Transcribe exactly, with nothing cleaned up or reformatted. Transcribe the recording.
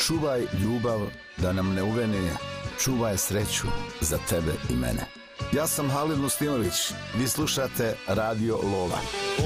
Čuvaj ljubav da nam ne uvene, čuvaj sreću za tebe i mene. Ja sam Halid Muslimović, vi slušate Radio Lola.